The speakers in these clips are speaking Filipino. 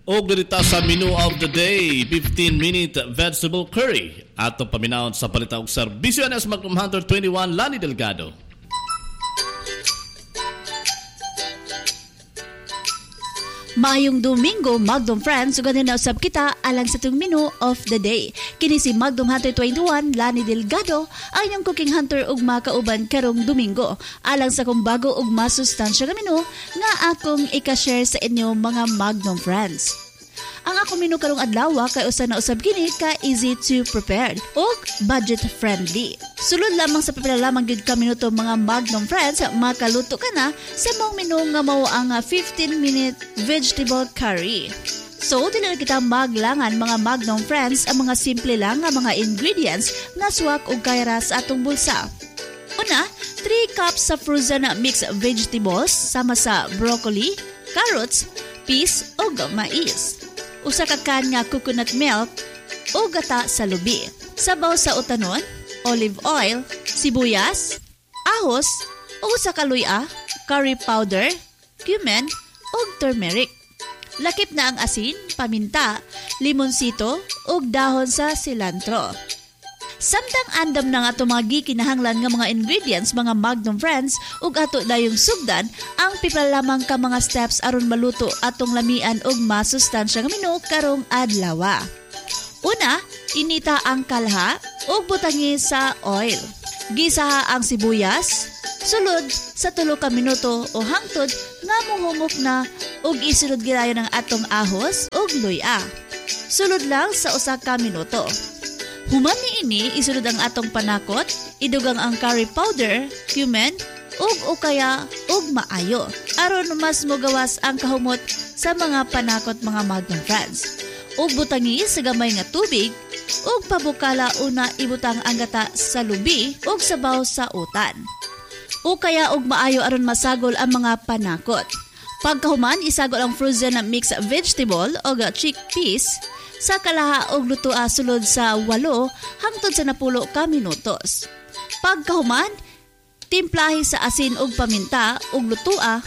O ganita sa menu of the day, 15-minute vegetable curry. Ato paminaon sa palita og serbisyo na sa Magnum Hunter 21 Lani Delgado. Maayong Domingo, Magnum Friends, uganin na usab kita alang sa itong menu of the day. Kini si Magnum Hunter 21, Lani Delgado, ang inyong cooking hunter ug makauban karong Domingo. Alang sa kong bago ug masustansya na menu nga akong ikashare sa inyo mga Magnum Friends. Ang ako menu karong adlaw kay usa na usab kini ka easy to prepare ug budget friendly. Sulod lamang sa pipila lamang gid ka minuto mga Magnum Friends, makaluto ka na sa mong menu nga mao ang 15-minute vegetable curry. So, dili na kita maglangan mga Magnum Friends ang mga simple lang nga mga ingredients nga swak ug kayra sa atong bulsa. Una, 3 cups sa frozen mixed vegetables sama sa broccoli, carrots, peas ug mais. Usa ka can nga coconut milk o gata sa lubi. Sabaw sa utanon, olive oil, sibuyas, ahos, o usa ka luya, curry powder, cumin, ug turmeric. Lakip na ang asin, paminta, limonsito, ug dahon sa cilantro. Samtang andam na nga itong mga gikinahanglan nga mga ingredients, mga Magnum Friends, ug ato dayong sugdan, ang pipila lamang ka mga steps aron maluto atong lamian ug masustansya nga menu karong adlaw. Una, inita ang kalha ug butangi sa oil. Gisaha ang sibuyas, sulod sa 3 ka minuto o hangtod nga muhumok na ug isulod gidayon ang atong ahos ug luya. Sulod lang sa 1 ka minuto. Human niini, isunod ang atong panakot, idugang ang curry powder, cumin, ug kaya ug maayo. Aron mas mogawas ang kahumot sa mga panakot mga Magnum Friends. Ug butangi sa gamay nga tubig, ug pabukala una ibutang ang gata sa lubi ug sabaw sa utan. O kaya ug maayo aron masagol ang mga panakot. Pagkahuman, isagol ang frozen mixed vegetable o chickpeas sa kalaha og lutoa sulod sa 8 hangtod sa 10 ka minutos. Pagkahuman, timplahi sa asin ug paminta ug lutoa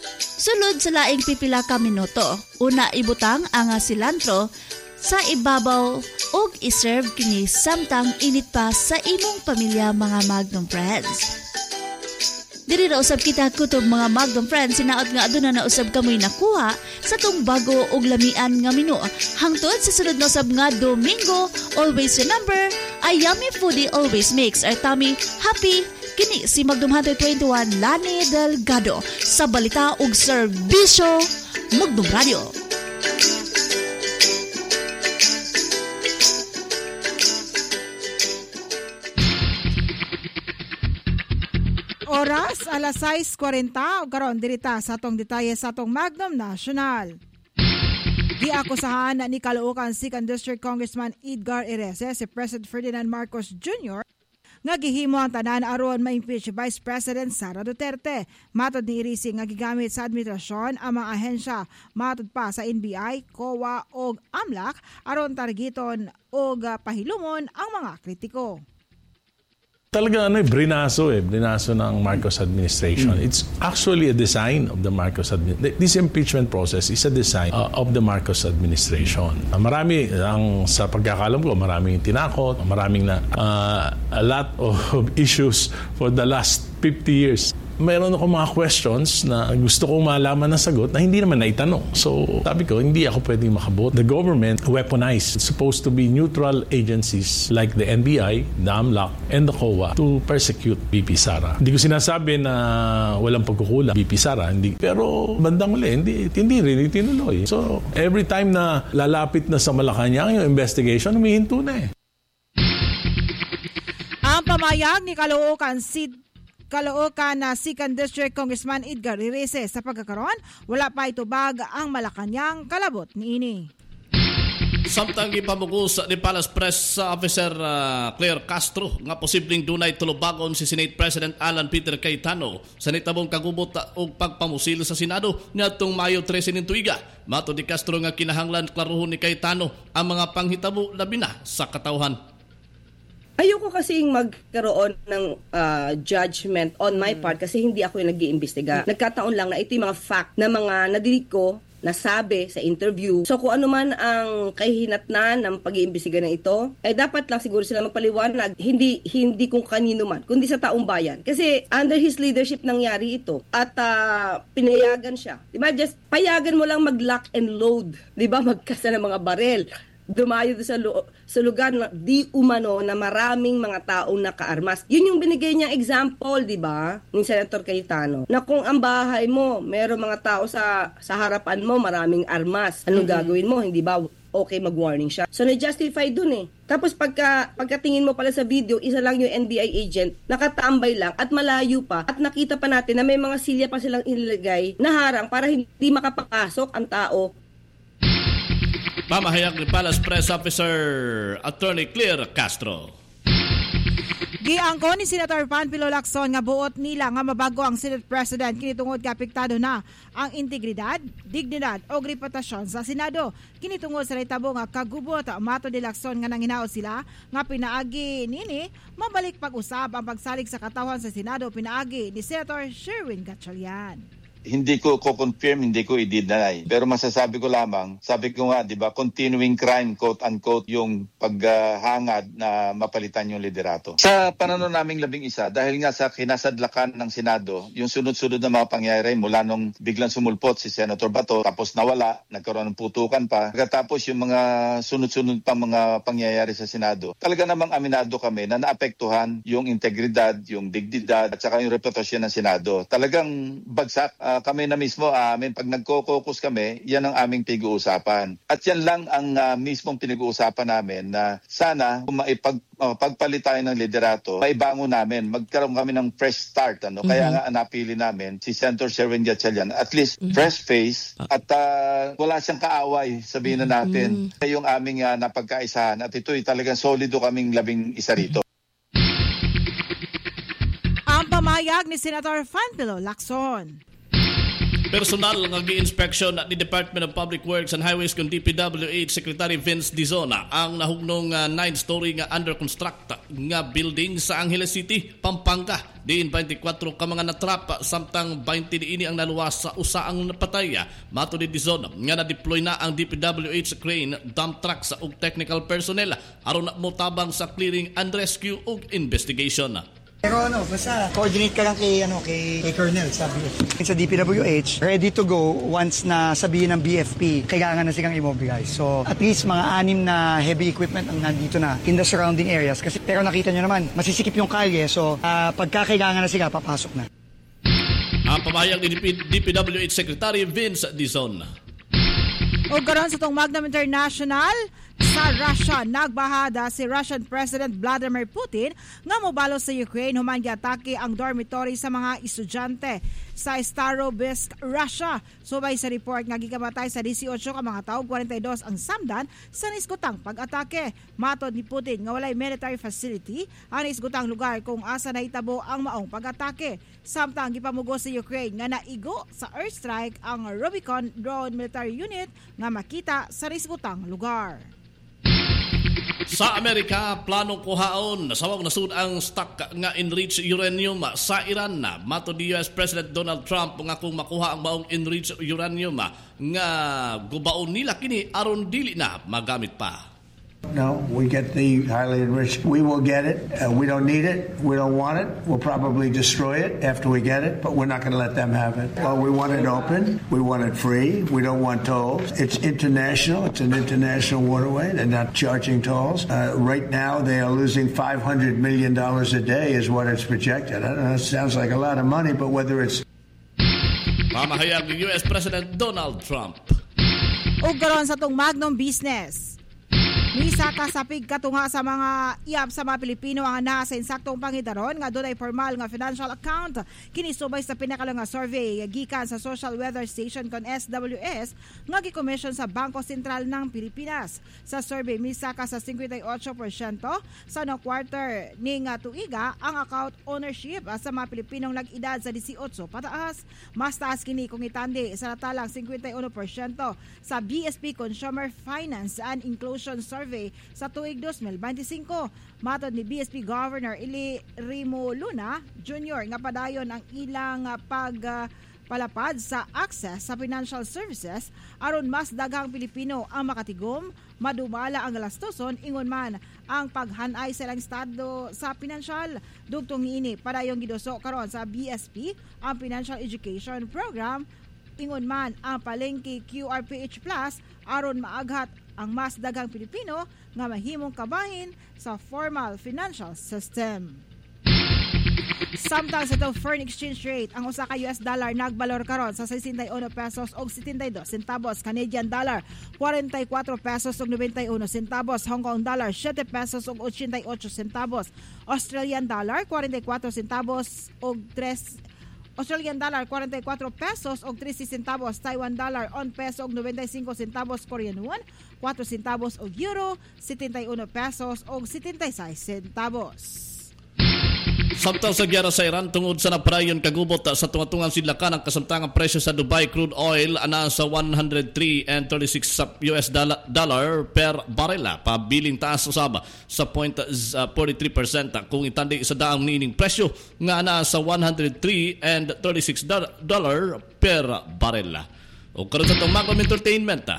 sulod sa laing pipila ka minuto. Una ibutang ang cilantro sa ibabaw ug iserve kini samtang init pa sa imong pamilya mga Magnum Friends. Diri ra usab kita kutob mga Magnum Friends, sinaot nga aduna na usab kamoy nakuha sa tong bago ug lamian nga menu. Hangtod sa sunod na usab nga Domingo, always remember, a yummy foodie always makes our tummy happy. Kini si Magnum Hunter 21 Lani Delgado sa balita ug serbisyo Magnum Radio. Oras, alas 6:40 ug karon dirita sa atong detalye sa atong Magnum National. Giakusahan ni Caloocan 2nd District Congressman Edgar Irese si President Ferdinand Marcos Jr. nga gihimo ang tanan aron ma-impeach Vice President Sara Duterte. Matod ni Irese nga gigamit sa administrasyon ang mga ahensya matod pa sa NBI, COA ug AMLAC aron targeton ug pahilumon ang mga kritiko. Talaga brinaso ng Marcos administration. It's actually a design of the Marcos administration. This impeachment process is a design of the Marcos administration. Marami, sa pagkakalam ko, maraming tinakot, maraming a lot of issues for the last 50 years. Mayroon ako mga questions na gusto kong malaman ng sagot na hindi naman naitanong. So, sabi ko, hindi ako pwedeng makabot. The government weaponized. It's supposed to be neutral agencies like the NBI, the AMLAC, and the COA to persecute VP Sara. Hindi ko sinasabi na walang pagkukulang VP Sara. Hindi. Pero bandang uli, hindi rin itinuloy. So, every time na lalapit na sa Malacanang yung investigation, humihinto na eh. Ang pamayag ni Caloocan na 2nd District Congressman Edgar Irese sa pagkakaroon, wala pa itubag ang Malacanang kalabot niini. Samtang ipamugos ni Palace Press Officer Claire Castro nga posibleng dunay tulubagon si Senate President Alan Peter Cayetano sa nitabong kagubot og pagpamusil sa Senado niadtong Mayo 13 ning tuiga. Matod ni Castro nga kinahanglan klaruhon ni Cayetano ang mga panghitabo labi na sa katawhan. Ayoko kasing magkaroon ng judgment on my part kasi hindi ako yung nag-iimbestiga. Nagkataon lang na ito yung mga fact na mga nadinig ko nasabi sa interview. So kung ano man ang kahihinatnan ng pag-iimbestiga na ito, dapat lang siguro sila magpaliwanag, hindi kung kanino man, kundi sa taong bayan. Kasi under his leadership nangyari ito at pinayagan siya. Diba? Just payagan mo lang mag-lock and load. Diba? Magkasa ng mga barel. Dumayo sa lugar na di umano na maraming mga taong nakaarmas. Yun yung binigay niyang example, di ba, ni Senator Cayetano, na kung ang bahay mo, meron mga tao sa harapan mo, maraming armas. Anong gagawin mo? Hindi ba okay mag-warning siya? So, na-justify dun eh. Tapos pagkatingin mo pala sa video, isa lang yung NBI agent, nakatambay lang at malayo pa at nakita pa natin na may mga silya pa silang inilagay na harang para hindi makapasok ang tao. Pamahayag ni Palace Press Officer Attorney Claire Castro. Giangko ni Senator Panfilo Lacson nga buot nila nga mabago ang Senate President kini tungod ka apektado na ang integridad, dignidad o reputasyon sa Senado. Kini tungod sa nahitabo nga kagubot mato ni Lacson nga nanghinaot sila nga pinaagi nini mabalik pag-usab ang pagsalig sa katawhan sa Senado pinaagi ni Senator Sherwin Gatchalian. Hindi ko confirm, hindi ko i-deny. Pero masasabi ko lamang, sabi ko nga, di ba, continuing crime, quote-unquote, yung paghangad na mapalitan yung liderato. Sa panahon naming 11, dahil nga sa kinasadlakan ng Senado, yung sunod-sunod na mga pangyayari mula nung biglang sumulpot si Senator Bato, tapos nawala, nagkaroon ng putukan pa, pagkatapos yung mga sunod-sunod pa mga pangyayari sa Senado, talaga namang aminado kami na naapektuhan yung integridad, yung dignidad, at saka yung reputasyon ng Senado. Talagang bagsak. Kami na mismo, pag nagko-focus kami, yan ang aming pag-uusapan. At yan lang ang mismong pinag-uusapan namin na sana kung pagpalit tayo ng liderato, maibangon namin, magkaroon kami ng fresh start. Kaya nga napili namin si Senator Sherwin Gatchalian, at least fresh face at wala siyang kaaway, sabihin na natin. Yung aming napagkaisahan at ito'y talagang solido kaming 11 rito. Ang pamayag ni Senator Panfilo Lacson. Personal nga gi-inspection ni Department of Public Works and Highways kung DPWH Secretary Vince Dizona ang nahugnong 9-story nga under construct nga building sa Angeles City, Pampanga. Diin 24 ka mga natrap samtang 20 diini ang naluwas sa usaang napataya. Mato ni Dizona nga na-deploy na ang DPWH crane, dump trucks ug technical personnel aron motabang sa clearing and rescue ug investigation. Pero basta coordinate ka lang kay Colonel, sabi sa DPWH, ready to go once na sabihin ng BFP, kailangan na silang immobilize. So, at least mga 6 na heavy equipment ang nandito na in the surrounding areas. Kasi, pero nakita nyo naman, masisikip yung kalye, so pagka kailangan na sila, papasok na. Ang pamahayag ni DPWH Secretary Vince Dizon. O karon sa itong Magnum International, sa Russia, nagbahada si Russian President Vladimir Putin nga mobalo sa Ukraine human giatake ang dormitory sa mga estudyante sa Starobisk, Russia. Subay sa report nga gikamatay sa 18 ka mga tawo, 42 ang samdan sa nisgutang pag-atake. Matod ni Putin nga walay military facility ang nisgutang lugar kung asa nahitabo ang maong pag-atake. Samtang gipamugo sa Ukraine nga naigo sa airstrike ang Rubicon drone military unit nga makita sa nisgutang lugar. Sa Amerika, planong kuhaon nasawag nasud ang stock nga enriched uranium sa Iran. Mato ni US President Donald Trump nga kung makuha ang maong enriched uranium nga gubaon nila kini aron dili na magamit pa. No, we get the highly enriched. We will get it. We don't need it. We don't want it. We'll probably destroy it after we get it, but we're not going to let them have it. Well, we want it open. We want it free. We don't want tolls. It's international. It's an international waterway. They're not charging tolls. Right now, they are losing $500 million a day is what it's projected. I don't know. It sounds like a lot of money, but whether it's... Pamahayag ni US President Donald Trump. O karon sa itong Magnum Business. Misa kasapig katunga sa mga iyab sa mga Pilipino ang naa sa insaktong pangidaron nga dunay formal nga financial account. Kinisubay sa pinakalang nga survey gikan sa Social Weather Station kon SWS nga gikomisyon sa Bangko Sentral ng Pilipinas. Sa survey misa ka sa 58% sa no quarter ning tuiga ang account ownership sa mga Pilipinong nag-edad sa 18 pataas. Mas taas kini kung itandi sa natalang 51% sa BSP Consumer Finance and Inclusion Survey sa tuig 2025. Matod ni BSP Governor Ili Rimo Luna Jr. nga padayon ang ilang palapad sa access sa financial services aron mas daghang Pilipino ang makatigom, madumala ang galastoson ingon man ang paghanay sa ilang estado sa pinansyal. Dugtong niini padayong giduso karon sa BSP ang Financial Education Program ingon man ang palengke QRPH Plus aron maaghat ang mas daghang Pilipino nga mahimong kabahin sa formal financial system. Samtang sa itong foreign exchange rate, ang usa ka US dollar nagbalor karon sa 61 pesos og 72 centavos, Canadian dollar 44 pesos og 91 centavos, Hong Kong dollar 7 pesos og 88 centavos, Australian dollar 44 centavos og 3 Australian dollar 44 pesos og 30 centavos, Taiwan dollar 1 peso og 95 centavos, Korean won 4 centavos og euro 71 pesos og 76 centavos. Samtang sa gyara sa Iran tungod sa naprayon kagubot sa tungatungang sidlakan ang kasamtangang presyo sa Dubai crude oil ana sa 103.36 US dollar per barela, pabiling taas usab sa 0.43% kung itandi sa daang niining presyo nga ana sa 103.36 dollar per barela. O karon sa Magno Entertainment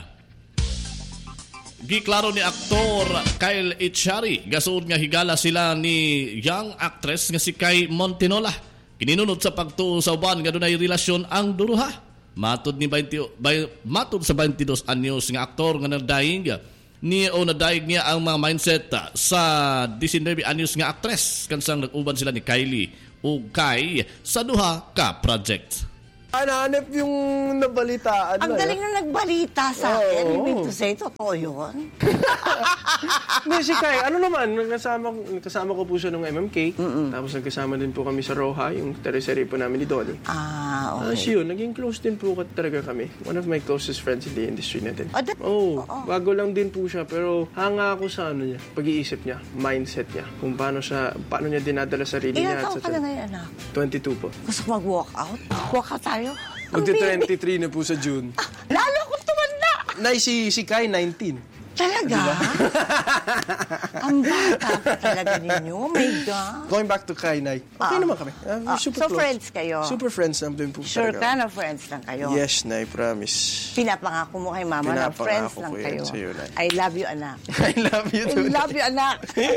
giklaro ni aktor Kyle Echari gasuod nga higala sila ni young actress nga si Kai Montinola. Kininunod sa pagtuo sa uban nga dunay relasyon ang duruha. Matud sa 22 anyos nga aktor nga nadaig niya ang mga mindset sa 19 anyos nga actress kansang nag-uban sila ni Kylie ug Kai sa duha ka project. Hanap yung nabalitaan. Ang galing na nagbalita sa akin. You mean to say, totoo yun? Si Kai, naman, kasama ko po siya nung MMK. Tapos nagkasama din po kami sa Roja, yung teleserye po namin ni Dolly. Okay. Yun, naging close din po talaga kami. One of my closest friends in the industry natin. Bago lang din po siya, pero hanga ako sa niya, pag-iisip niya, mindset niya, kung paano niya dinadala sarili niya. Ilan taon ka na ngayon, anak? 22 po. Gusto ko mag-walk out? Walk out tayo? Magti-23 na po sa June. Lalo akong tumanda! Si Kai, 19. Talaga? Diba? Ang bata pa talaga ninyo. Oh my God. Going back to Kai, Nay. Okay naman kami. Super close. Friends kayo? Super friends lang din po. Sure ka na friends lang kayo? Yes, Nay. Promise. Pinapangako mo kay Mama na friends lang kayo. Sa'yo, I love you, anak. I love you too. I love you, anak.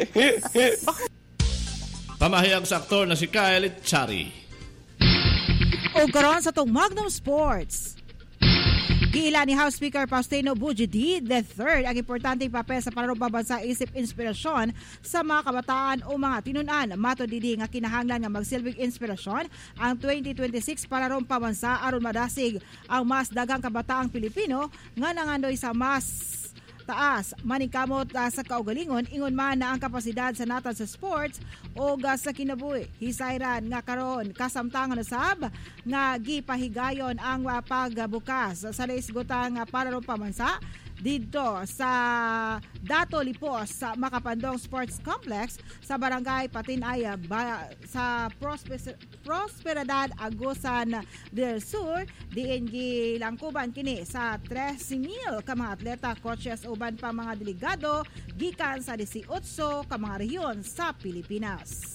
Pamahayag sa aktor na si Kyle Echari. O karon sa tong Magnum Sports. Giila ni House Speaker Faustino Bujidi III ang importanteng papel sa panarong bansa isip inspirasyon sa mga kabataan o mga tinunan. Mato didi nga kinahanglan nga magsilbing inspirasyon ang 2026 panarong pambansa aron madasig ang mas daghang kabataang Pilipino nga nangandoy sa mas taas maningkamot sa kaugalingon ingon man na ang kapasidad sa natad sa sports o sa kinabuhi. Hisayran nga karon kasamtangan usab nga gipahigayon ang pagbukas sa naisgotang panarong pambansa dito sa Dato Lipos sa Makapandong Sports Complex sa Barangay Patinay sa Prosperidad Agusan del Sur. Diin gilangkuban kini sa 13,000 ka mga atleta, coaches uban pa mga delegado gikan sa 18 ka mga rehiyon sa Pilipinas.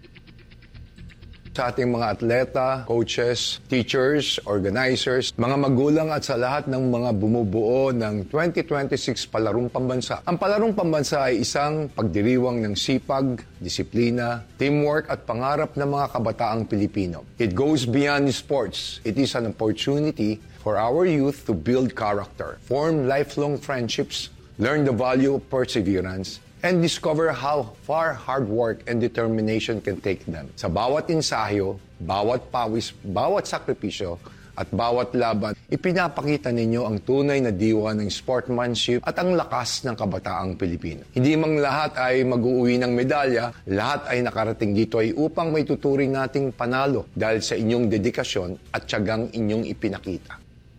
Sa ating mga atleta, coaches, teachers, organizers, mga magulang at sa lahat ng mga bumubuo ng 2026 Palarong Pambansa. Ang Palarong Pambansa ay isang pagdiriwang ng sipag, disiplina, teamwork at pangarap ng mga kabataang Pilipino. It goes beyond sports. It is an opportunity for our youth to build character, form lifelong friendships, learn the value of perseverance, and discover how far hard work and determination can take them. Sa bawat ensayo, bawat pawis, bawat sakripisyo, at bawat laban, ipinapakita ninyo ang tunay na diwa ng sportsmanship at ang lakas ng kabataang Pilipino. Hindi mang lahat ay mag-uuwi ng medalya, lahat ay nakarating dito ay upang may tuturing nating panalo dahil sa inyong dedikasyon at tiyagang inyong ipinakita.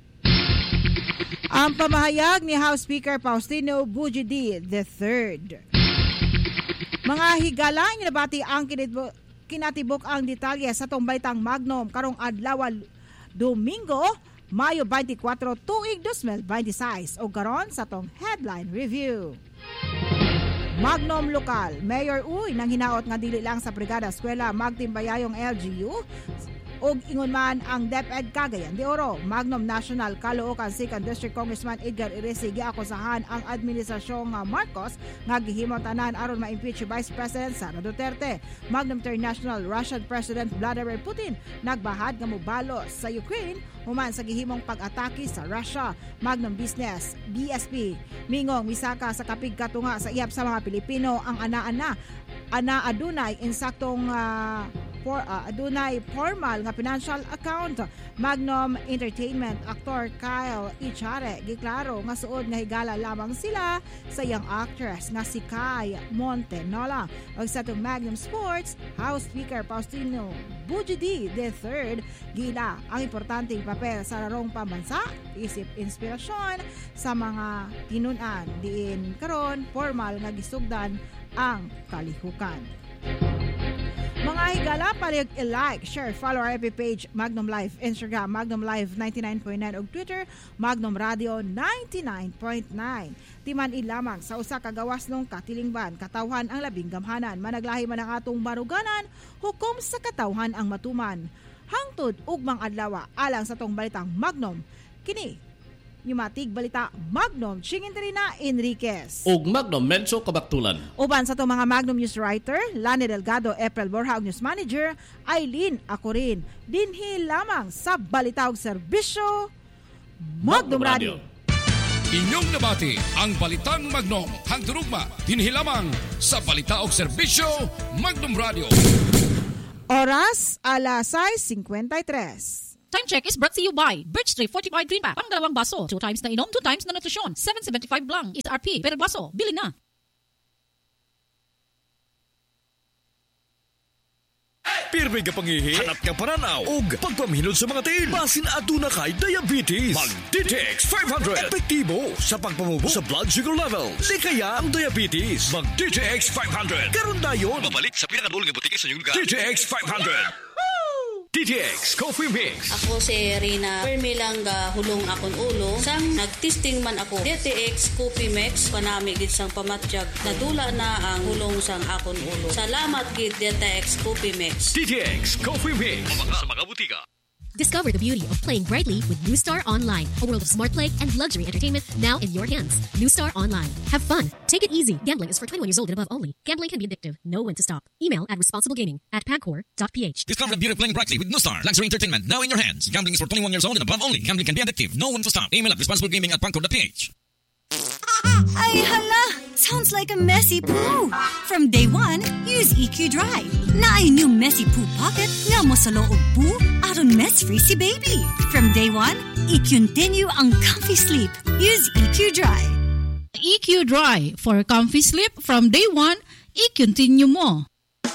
Ang pamahayag ni House Speaker Faustino Bujidi III. Mga higala nga nabati ang kinatibok ang detalye sa tumbaytang Magnum karong adlaw Domingo, Mayo 24, tuig 2026 o karon sa tong headline review. Magnum lokal, Mayor Uy nang hinaot nga dili lang sa Brigada Eskwela magtimbayayong LGU og ingon man ang DepEd Cagayan de Oro. Magnum National Caloocan 2nd District Congressman Edgar Iresi giakusahan ang administrasyong Marcos nga gihimo tanan aron ma-impeach Vice President Sara Duterte. Magnum International Russian President Vladimir Putin nagbahad nga mobalo sa Ukraine human sa gihimong pag-atake sa Russia. Magnum Business BSP mingong misaka sa kapigkatunga sa iyap sa mga Pilipino ang ana adunay insaktong adunay formal nga financial account. Magnum Entertainment actor Kyle Echare giklaro nga suod nga higala lamang sila sa young actress nga si Kai Montenola. Og sa itong Magnum Sports, House Speaker Faustino Bujidi III gila ang importanteng papel sa larong pambansa isip inspirasyon sa mga tinunan diin karon formal nga gisugdan ang kalihukan. Mga higala, palig i-like, share, follow our FB page, Magnum Live, Instagram, Magnum Live 99.9 ug Twitter, Magnum Radio 99.9. Timan ilamang sa usa ka gawas nung katilingban, katawhan ang labing gamhanan, managlahi man ang atong maruganan, hukom sa katawhan ang matuman. Hangtod ugmang adlaw alang sa tong balitang Magnum. Kini Yumatig balita Magnum Chinginterina Enriquez. Ug Magnum Menso Kabaktulan. Uban sa itong mga Magnum News Writer, Lani Delgado, April Borja, News Manager, Aileen Acorin. Dinhi lamang sa balita ug serbisyo Magnum Radio. Inyong nabati ang balitang Magnum. Hangturugma, dinhi lamang sa balita ug serbisyo Magnum Radio. Oras alas 6:53. Time check is brought to you by Birchtree Fortified Green Pack. Panggalawang baso. 2 times na inom, 2 times na nutrisyon. 7.75 lang. Is RP. Per baso. Bili na. Pirmi ka pangihi, hanap ka paranaw, ug pagpamhinod sa mga tiil. Basin aduna kay diabetes. Mag-DTX 500. Epektibo sa pagpamubo sa blood sugar level. Likaya ang diabetes. Mag-DTX 500. Karon dayon. Babalik sa pinakadulong nga butika sa inyong lugar. DTX 500. DTX Coffee Mix. Ako si Rina Permilang hulong akong ulo. Sang nagtesting man ako DTX Coffee Mix panami gid sang pamatjag. Nadula na ang hulong sang akong ulo. Salamat gid DTX Coffee Mix. DTX Coffee Mix. Mabaka sa mga butika. Discover the beauty of playing brightly with New Star Online, a world of smart play and luxury entertainment now in your hands. New Star Online. Have fun. Take it easy. Gambling is for 21 years old and above only. Gambling can be addictive. Know when to stop. Email at responsiblegaming@pagcor.ph. Discover the beauty of playing brightly with New Star. Luxury entertainment now in your hands. Gambling is for 21 years old and above only. Gambling can be addictive. Know when to stop. Email at responsiblegaming@pagcor.ph. Ay, hala! Sounds like a messy poo. From day one, use EQ Dry. Na ay new messy poo pocket nga mo sa loob poo aron mess-free si baby. From day one, i-continue ang comfy sleep. Use EQ Dry. EQ Dry for comfy sleep from day one, i-continue mo.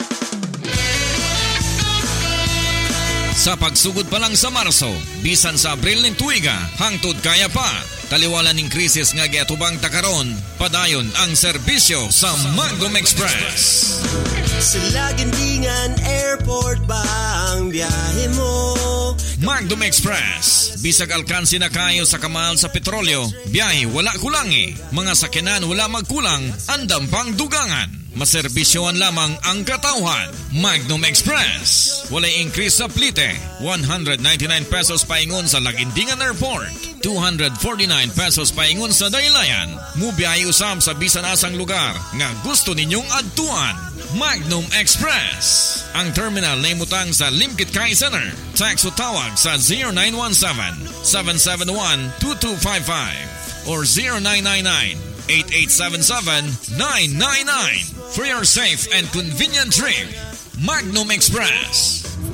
Sa pagsugod pa lang sa Marso, bisan sa Abril ng tuiga, hangtod kaya pa. Taliwalan ng krisis nga giatubang takaron, padayon ang serbisyo sa Magnum Express. Sa Lagandingan Airport ba ang biyahe mo? Magnum Express. Bisag alkansi na kayo sa kamal sa petrolyo, biyahe wala kulangi. Mga sakyanan wala magkulang, andam pang dugangan. Maserbisyoan lamang ang katawhan. Magnum Express. Walay increase sa plite. 199 pesos paingon sa Lagindingan Airport. 249 pesos paingon sa Daylayan. Mubiyahe usam sa bisan asang lugar nga gusto ninyong adtuan. Magnum Express. Ang terminal na imutang sa Limkit Kai Center. Tax o tawag sa 0917-771-2255 or 0999-8877-999 for your safe and convenient trip. Magnum Express.